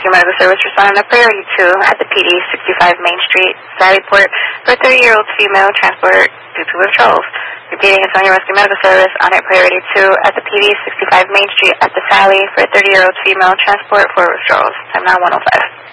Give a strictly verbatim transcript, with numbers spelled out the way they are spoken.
Rescue Medical Service responding to priority two at the P D sixty-five Main Street, Sallyport, for a thirty-year-old female transported due to withdrawals. Repeating, it's on your Rescue Medical Service on at priority two at the P D sixty-five Main Street at the Sally for a thirty-year-old female transport for withdrawals. Time now one oh five.